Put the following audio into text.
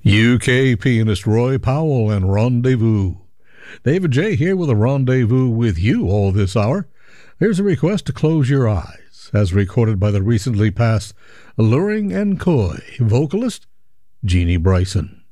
UK pianist Roy Powell and Rendezvous. David J. here with a rendezvous with you all this hour. Here's a request to close your eyes, as recorded by the recently passed alluring and coy vocalist Jeannie Bryson.